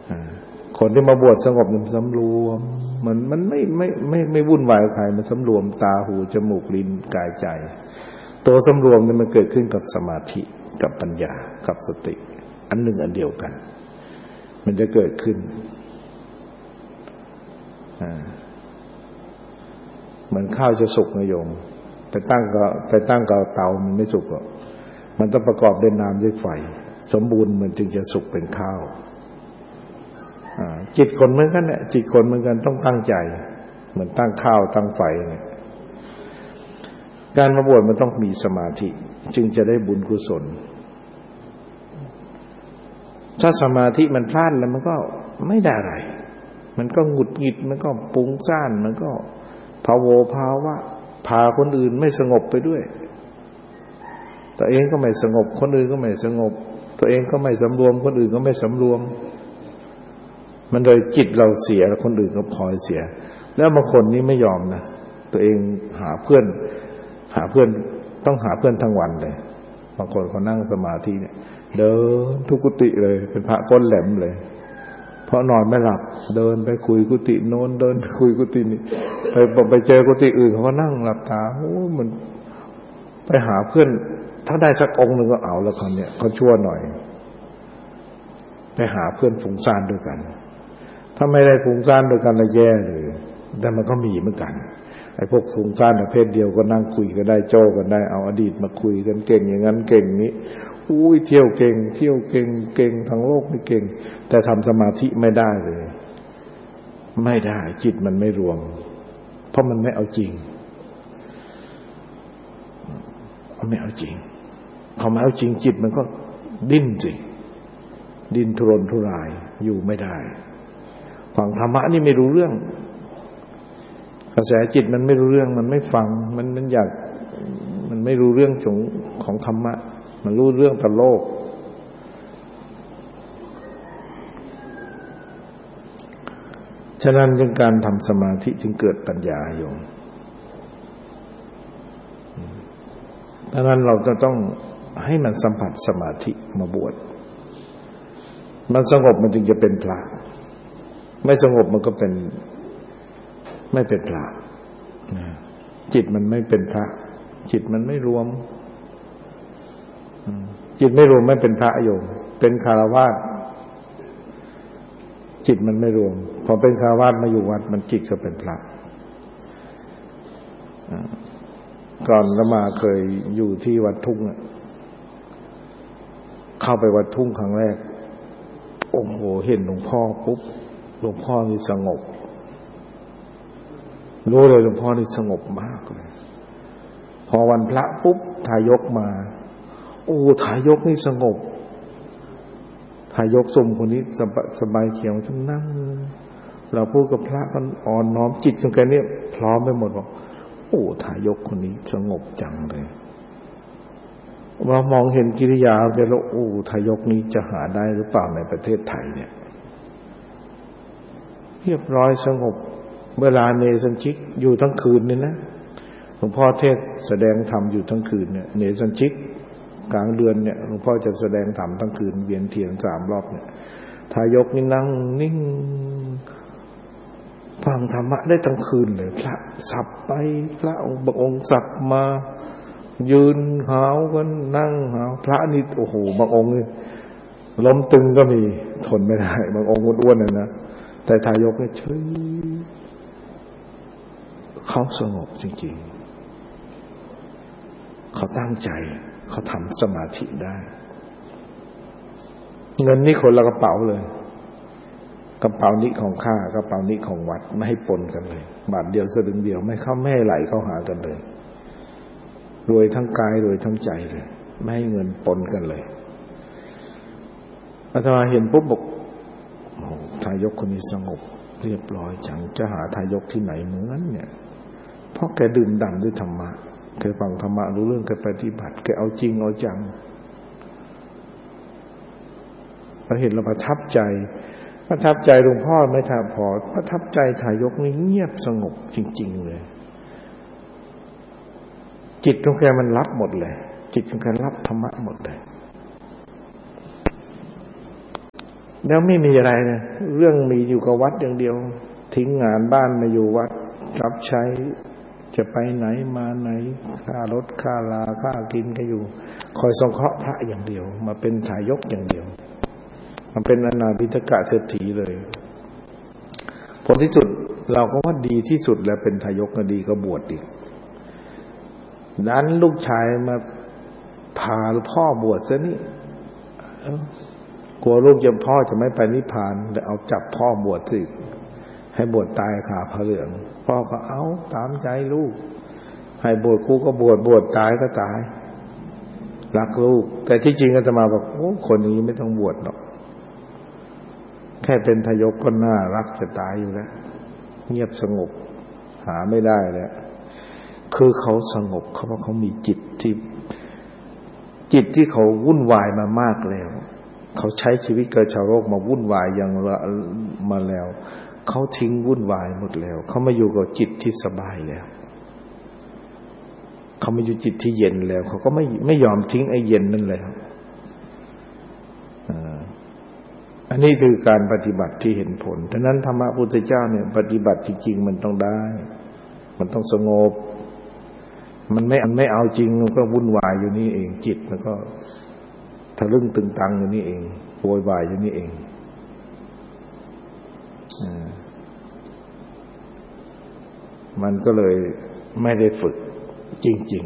คนที่มาบวชสงบมันสำรวมมันไม่วุ่นวายกับใครมันสำรวมตาหูจมูกลิ้นกายใจตัวสำรวมเนี่ยมันเกิดขึ้นกับสมาธิกับปัญญากับสติอันหนึ่งอันเดียวกันมันจะเกิดขึ้นเหมือนข้าวจะสุกนะโยมไปตั้งกับเตามันไม่สุกหรอกมันต้องประกอบด้วยน้ำด้วยไฟสมบูรณ์มันจึงจะสุกเป็นข้าวจิตคนเหมือนกันเนี่ยจิตคนเหมือนกันต้องตั้งใจเหมือนตั้งข้าวตั้งไฟเนี่ยการมาบวชมันต้องมีสมาธิจึงจะได้บุญกุศลถ้าสมาธิมันพลาดแล้วมันก็ไม่ได้อะไรมันก็หงุดหงิดมันก็ปุงซ่านมันก็ภาวะพาคนอื่นไม่สงบไปด้วยตัวเองก็ไม่สงบคนอื่นก็ไม่สงบตัวเองก็ไม่สำรวมคนอื่นก็ไม่สำรวมมันเลยจิตเราเสียแล้วคนอื่นก็พลอยเสียแล้วบางคนนี่ไม่ยอมนะตัวเองหาเพื่อนต้องหาเพื่อนทั้งวันเลยบางคนเขานั่งสมาธิเนี่ยเดินทุกกุฏิเลยเป็นพระก้นแหลมเลยเพราะนอนไม่หลับเดินไปคุยกุฏิโน้นเดินคุยกุฏินี้ไปเจอกุฏิอื่นเขาก็นั่งหลับตาโอ้มันไปหาเพื่อนถ้าได้สักองค์นึงก็เอาแล้วคนเนี่ยเขาชั่วหน่อยไปหาเพื่อนฟุ้งซ่านด้วยกันถ้าไม่ได้ฟุ้งซ่านด้วยกันแล้วแย่เลยแต่มันก็มีเหมือนกันไอ้พวกฟุ้งซ่านประเภทเดียวก็นั่งคุยกันได้โจ้กันได้เอาอดีตมาคุยกันเก่งอย่างนั้นเก่งนี้อุ้ยเที่ยวเก่งทั้งโลกนี่เก่งแต่ทำสมาธิไม่ได้เลยไม่ได้จิตมันไม่รวมเพราะมันไม่เอาจริงไม่เอาจริงพอไม่เอาจริงจิตมันก็ดิ้นสิดิ้นทุรนทุรายอยู่ไม่ได้ฟังธรรมะนี่ไม่รู้เรื่องกระแสจิตมันไม่รู้เรื่องมันไม่ฟังมันอยากมันไม่รู้เรื่องของธรรมะมันรู้เรื่องแต่โลกฉะนั้นการทำสมาธิจึงเกิดปัญญาโยมดังนั้นเราจะต้องให้มันสัมผัสสมาธิมาบวชมันสงบมันจึงจะเป็นพระไม่สงบมันก็เป็นไม่เป็นพระจิตมันไม่เป็นพระจิตมันไม่รวมจิตไม่รวมไม่เป็นพระโยมเป็นฆราวาสจิตมันไม่รวมพอเป็นฆราวาสมาอยู่วัดมันจิตก็เป็นพระก่อนละมาเคยอยู่ที่วัดทุ่งเข้าไปวัดทุ่งครั้งแรกโอ้โหเห็นหลวงพ่อปุ๊บหลวงพ่อนี่สงบรู้เลยหลวงพ่อนี่สงบมากเลยพอวันพระปุ๊บทายกมาโอ้ทายกนี่สงบทายกสมคนนี้สบายเขียวทั้งนั่งเราพูดกับพระกันอ่อนน้อมจิตจนแกเนี่ยพร้อมไปหมดบอกโอ้ทายกคนนี้สงบจังเลยเรามองเห็นกิริยาแกแล้วโอ้ทายกนี้จะหาได้หรือเปล่าในประเทศไทยเนี่ยเรียบร้อยสงบเวลาเนสัญชิกอยู่ทั้งคืนนี่นะหลวงพ่อเทศแสดงธรรมอยู่ทั้งคืนเนี่ยเนสัญชิกกลางเดือนเนี่ยหลวงพ่อจะแสดงธรรมทั้งคืนเวียนเทียน3 รอบเนี่ยทายกนี่นั่งนิ่งฟังธรรมะได้ทั้งคืนเลยพระสับไปพระองค์สับมายืนหาวกันนั่งหาวพระนี่โอ้โหบางองค์นี่ล้มตึงก็มีทนไม่ได้บางองค์อ้วนๆนะแต่ทายกนี่เฉยเขาสงบจริงๆเขาตั้งใจเขาทำสมาธิได้เงินนี่คนละกระเป๋าเลยกระเป๋านี้ของข้ากระเป๋านี้ของวัดไม่ให้ปนกันเลยบาทเดียวสลึงเดียวไม่เข้าไม่ให้ไหลเข้าหากันเลยรวยทั้งกายรวยทั้งใจเลยไม่ให้เงินปนกันเลยอาตมาเห็นปุ๊บบอกโอ้ทายกคนนี้สงบเรียบร้อยจังจะหาทายกที่ไหนเหมือนเนี่ยเพราะแกดื่มด่ำด้วยธรรมะแกฟังธรรมะรู้เรื่องแกปฏิบัติแกเอาจริงเอาจังเราเห็นเราประทับใจหลวงพ่อไม่ทาพอประทับใจทายกนี่เงียบสงบจริงๆเลยจิตของแกมันรับหมดเลยจิตของแกรับธรรมะหมดเลยแล้วไม่มีอะไรนะเรื่องมีอยู่กับวัดอย่างเดียวทิ้งงานบ้านมาอยู่วัดรับใช้จะไปไหนมาไหนค่ารถค่าลาค่ากินก็อยู่คอยสงเคราะห์พระอย่างเดียวมาเป็นทายกอย่างเดียวมันเป็นอนาบิณฑกะเศรษฐีเลยผลที่สุดเราก็ว่าดีที่สุดแล้วเป็นทายกก็ดีก็บวชอีกนั้นลูกชายมาพาพ่อบวชซะนี่กลัวลูกจะพ่อจะไม่ไปนิพพานเลยเอาจับพ่อบวชสิให้บวชตายขาพระเหลืองพ่อก็เอาตามใจลูกให้บวชกูก็บวชตายก็ตายรักลูกแต่ที่จริงอาตมาบอกโอ้คนนี้ไม่ต้องบวชหรอกแค่เป็นทายกก็น่ารักจะตายอยู่แล้วเงียบสงบหาไม่ได้แล้วคือเขาสงบเขาเพราะเขามีจิตที่เขาวุ่นวายมามากแล้วเขาใช้ชีวิตกับชาวโลกมาวุ่นวายอย่างมาแล้วเขาทิ้งวุ่นวายหมดแล้วเขามาอยู่กับจิตที่สบายแล้วเขามาอยู่จิตที่เย็นแล้วเขาก็ไม่ยอมทิ้งไอ้เย็นนั่นแล้วอันนี้คือการปฏิบัติที่เห็นผลฉะนั้นธรรมะพุทธเจ้าเนี่ยปฏิบัติจริงๆมันต้องได้มันต้องสงบมันไม่เอาจริงมันก็วุ่นวายอยู่นี่เองจิตมันก็ทะลึ่งตึงตังอยู่นี่เองโวยวายอยู่นี่เองมันก็เลยไม่ได้ฝึกจริง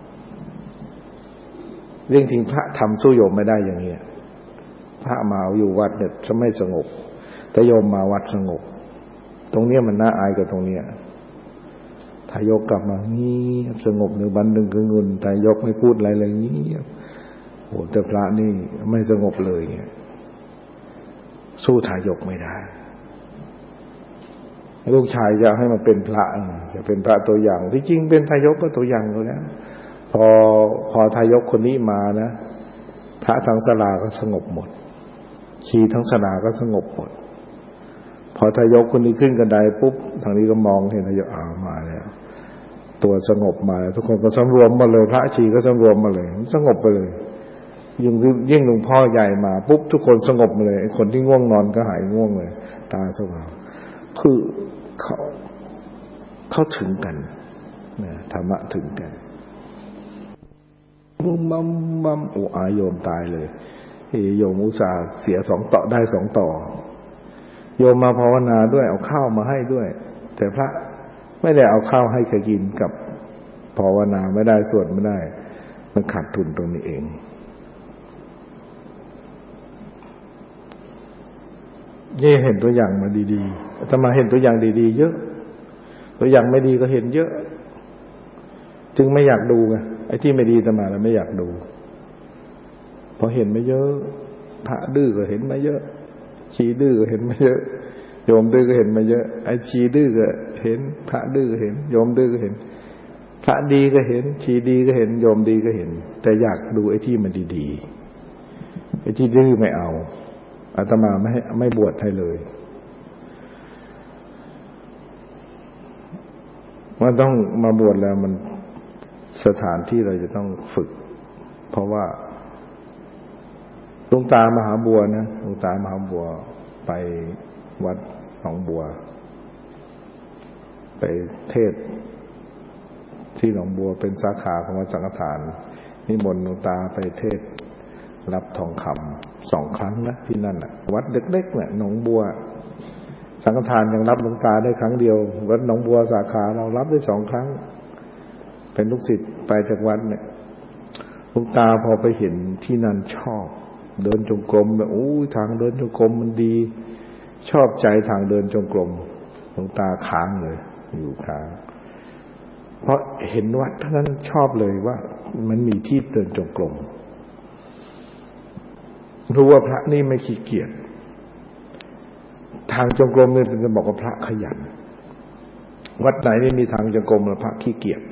ๆเรื่องจริงพระทำสู้โยมไม่ได้อย่างนี้พระมาอยู่วัดเนี่ยจะไม่สงบแต่โยมมาวัดสงบตรงเนี้ยมันน่าอายกับตรงเนี้ยทายกกลับมางี้สงบหนึ่งวันหนึ่งคืนเงินทายกไม่พูดอะไรเลยงี้โหแต่พระนี่ไม่สงบเลยสู้ทายกไม่ได้ลูกชายจะให้มาเป็นพระจะเป็นพระตัวอย่างที่จริงเป็นทายกก็ตัวอย่างอยู่แล้วพอทายกคนนี้มานะพระทั้งศาลาก็สงบหมดชีทั้งศาลาก็สงบหมดพอทายกคนนี้ขึ้นกระไดปุ๊บทางนี้ก็มองเห็นทายกมาแล้วตัวสงบมาแล้วทุกคนก็สำรวมมาเลยพระชีก็สำรวมมาเลยสงบไปเลยยิ่งหลวงพ่อใหญ่มาปุ๊บทุกคนสงบมาเลยไอ้คนที่ง่วงนอนก็หายง่วงเลยตาสว่างคือเขาถึงกันนะธรรมะถึงกันมัมโอ้อายโยมตายเลยโยมอุตส่าห์เสีย2 ต่อได้2 ต่อโยมมาภาวนาด้วยเอาข้าวมาให้ด้วยแต่พระไม่ได้เอาข้าวให้ใครกินกับภาวนาไม่ได้สวดไม่ได้มันขาดทุนตรงนี้เองนี่เห็นตัวอย่างมาดีๆอาตมาเห็นตัวอย่างดีๆเยอะตัวอย่างไม่ดีก็เห็นเยอะจึงไม่อยากดูไงไอ้ที่ไม่ดีอาตมาแล้วไม่อยากดูพอเห็นมาเยอะพระดื้อก็เห็นมาเยอะชีดื้อก็เห็นมาเยอะโยมดื้อก็เห็นมาเยอะไอ้ชีดื้อก็เห็นพระดื้อก็เห็นโยมดื้อก็เห็นพระดีก็เห็นชีดีก็เห็นโยมดีก็เห็นแต่อยากดูไอ้ที่มันดีๆไอ้ที่ดื้อไม่เอาอาตมาไม่บวชให้เลยมันต้องมาบวชแล้วมันสถานที่เราจะต้องฝึกเพราะว่าหลวงตามหาบัวนะหลวงตามหาบัวไปวัดหนองบัวไปเทศที่หนองบัวเป็นสาขาของวัดสังฆทานนิมนต์หลวงตาไปเทศรับทองคำ2 ครั้งนะที่นั่นน่ะวัดเล็กๆเนี่ยหนองบัวสังฆทานยังรับหลวงตาได้ครั้งเดียววัดหนองบัวสาขาเรารับได้2 ครั้งเป็นลูกศิษย์ไปจากวัดเนี่ยหลวงตาพอไปเห็นที่นั่นชอบเดินจงกรมแบบทางเดินจงกรมมันดีชอบใจทางเดินจงกรมหลวงตาค้างเลยอยู่ค้างเพราะเห็นวัดเท่านั้นชอบเลยว่ามันมีที่เดินจงกรมรู้ว่าพระนี่ไม่ขี้เกียจทางจงกรมเนี่ยจะบอกว่าพระขยันวัดไหนนี่มีทางจงกรมแล้วพระขี้เกียจ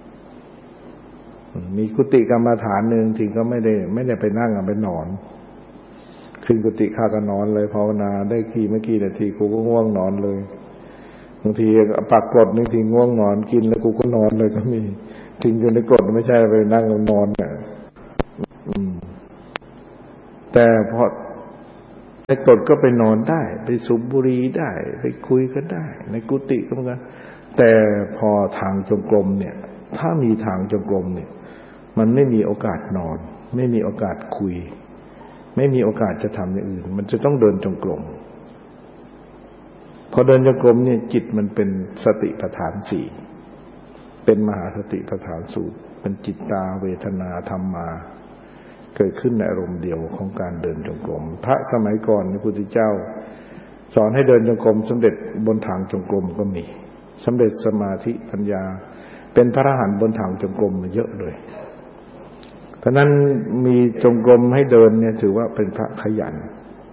มีกุฏิกรรมฐานนึงทีก็ไม่ได้ไปนั่งไปนอนขึ้นกุฏิข้าก็นอนเลยภาวนาได้ไม่กี่นาทีกูก็ง่วงนอนเลยบางทีปากกรดนึงทีง่วงนอนกินแล้วกูก็นอนเลยก็มีทิ้งอยู่ในกรดไม่ใช่ไปนั่งนอนเนี่ยแต่พอไปกดก็ไปนอนได้ไปสูบบุหรี่ได้ไปคุยกันได้ในกุฏิก็เหมือนกันแต่พอทางจงกรมเนี่ยถ้ามีทางจงกรมเนี่ยมันไม่มีโอกาสนอนไม่มีโอกาสคุยไม่มีโอกาสจะทำอย่างอื่นมันจะต้องเดินจงกรมพอเดินจงกรมเนี่ยจิตมันเป็นสติปัฏฐานสี่เป็นมหาสติปัฏฐานสูตรเป็นจิตตาเวทนาธรรมาเกิดขึ้นในอารมณ์เดียวของการเดินจงกรมพระสมัยก่อนพระพุทธเจ้าสอนให้เดินจงกรมสำเร็จบนทางจงกรมก็มีสำเร็จสมาธิปัญญาเป็นพระอรหันต์บนทางจงกรมมาเยอะเลยเพราะนั้นมีจงกรมให้เดินเนี่ยถือว่าเป็นพระขยัน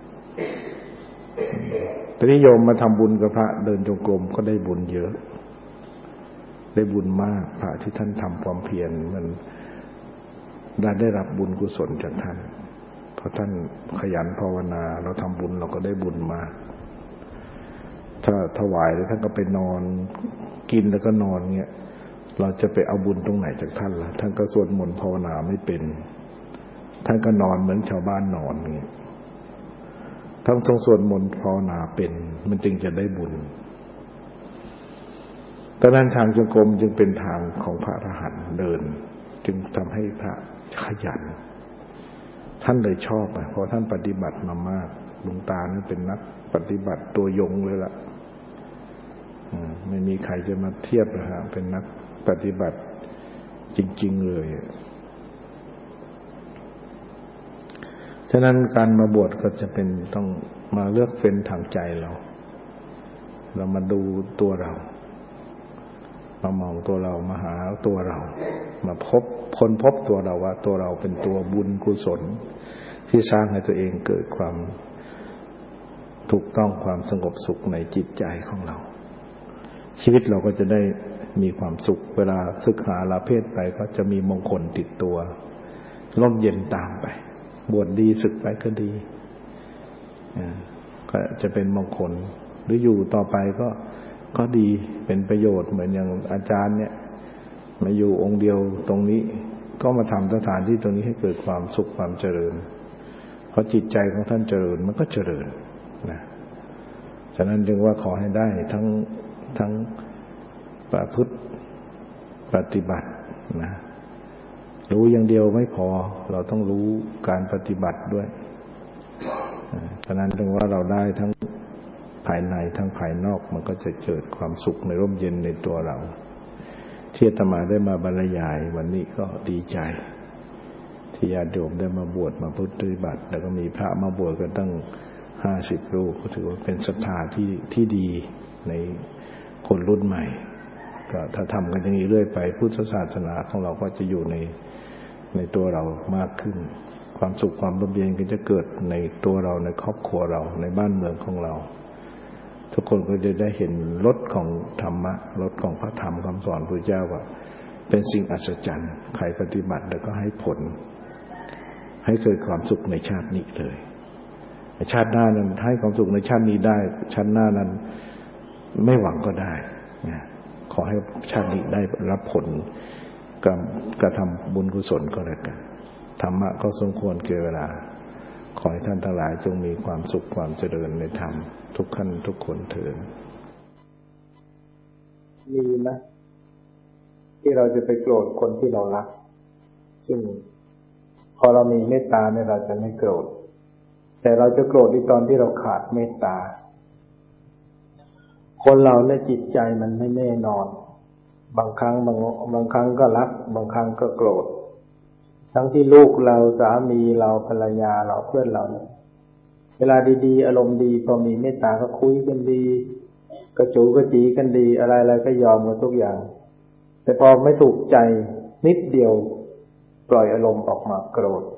แต่นิยมมาทำบุญกับพระเดินจงกรมก็ได้บุญเยอะได้บุญมากพระที่ท่านทำความเพียรมันได้รับบุญกุศลจากท่านเพราะท่านขยันภาวนาเราทำบุญเราก็ได้บุญมากถ้าถวายแล้วท่านก็ไปนอนกินแล้วก็นอนเงี้ยเราจะไปเอาบุญตรงไหนจากท่านล่ะท่านก็สวดมนต์ภาวนาไม่เป็นท่านก็นอนเหมือนชาวบ้านนอนเงี้ยท่านต้องสวดมนต์ภาวนาเป็นมันจึงจะได้บุญดังนั้นทางจงกรมจึงเป็นทางของพระอรหันต์เดินจึงทำให้พระขยันท่านเลยชอบเพราะท่านปฏิบัติมามากหลวงตานี่เป็นนักปฏิบัติตัวยงเลยล่ะไม่มีใครจะมาเทียบนะฮะเป็นนักปฏิบัติจริงๆเลยฉะนั้นการมาบวชก็จะเป็นต้องมาเลือกเฟ้นทางใจเรามาดูตัวเรามามองตัวเรามาหาตัวเรามาค้นพบตัวเราว่าตัวเราเป็นตัวบุญกุศลที่สร้างให้ตัวเองเกิดความถูกต้องความสงบสุขในจิตใจของเราชีวิตเราก็จะได้มีความสุขเวลาศึกษาลาเพศไปก็จะมีมงคลติดตัวร่มเย็นตามไปบวชดีศึกไปก็ดีก็จะเป็นมงคลหรืออยู่ต่อไปก็ดีเป็นประโยชน์เหมือนอย่างอาจารย์เนี่ยมาอยู่องค์เดียวตรงนี้ก็มาทำสถานที่ตรงนี้ให้เกิดความสุขความเจริญเพราะจิตใจของท่านเจริญมันก็เจริญนะฉะนั้นจึงว่าขอให้ได้ทั้งประพฤติปฏิบัตินะรู้อย่างเดียวไม่พอเราต้องรู้การปฏิบัติด้วยฉะนั้นจึงว่าเราได้ทั้งภายในทั้งภายนอกมันก็จะเกิดความสุขในร่มเย็นในตัวเราที่อาตมาได้มาบรรยายวันนี้ก็ดีใจที่ญาติโยมได้มาบวชมาปฏิบัติแล้วก็มีพระมาบวชกันตั้ง50 รูปก็ถือว่าเป็นศรัทธาที่ดีในคนรุ่นใหม่ก็ถ้าทำกันอย่างนี้เรื่อยไปพุทธศาสนาของเราก็จะอยู่ในตัวเรามากขึ้นความสุขความร่มเย็นก็จะเกิดในตัวเราในครอบครัวเราในบ้านเมืองของเราทุกคนก็จะได้เห็นรสของธรรมะรสของพระธรรมคำสอนพระเจ้าว่าเป็นสิ่งอัศจรรย์ใครปฏิบัติแล้วก็ให้ผลให้เกิดความสุขในชาตินี้เลยชาติหน้านั้นให้ความสุขในชาตินี้ได้ชาติหน้านั้นไม่หวังก็ได้ขอให้ชาตินี้ได้รับผลกระทำบุญกุศลก็แล้วกันธรรมะก็สมควรแก่เวลาขอให้ท่านทั้งหลายจงมีความสุขความเจริญในธรรมทุกท่านทุกคนเถิดมีนะที่เราจะไปโกรธคนที่เรารักซึ่งพอเรามีเมตตาเนี่ยเราจะไม่โกรธแต่เราจะโกรธในตอนที่เราขาดเมตตาคนเราเนี่ยจิตใจมันไม่แน่นอนบางครั้งก็รักบางครั้งก็โกรธทั้งที่ลูกเราสามีเราภรรยาเราเพื่อนเราเนี่ยเวลาดีๆอารมณ์ดีพอมีเมตตาก็คุยกันดีกระจูกระจีกันดีอะไรๆก็ยอมกันทุกอย่างแต่พอไม่ถูกใจนิดเดียวปล่อยอารมณ์ออกมาโกรธ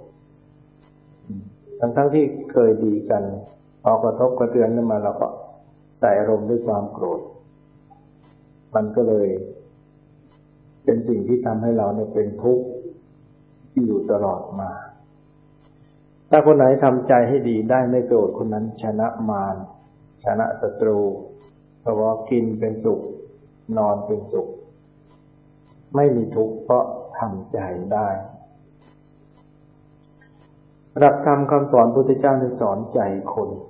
ทั้งที่เคยดีกันพอกระทบกระเทือนขึ้นมาเราก็ใส่อารมณ์ด้วยความโกรธมันก็เลยเป็นสิ่งที่ทำให้เราเนี่ยเป็นทุกข์ที่อยู่ตลอดมาถ้าคนไหนทำใจให้ดีได้ไม่โกรธคนนั้นชนะมารชนะศัตรูเพราะว่ากินเป็นสุขนอนเป็นสุขไม่มีทุกข์เพราะทำใจได้หลักธรรมคำสอนพุทธเจ้าสอนใจคน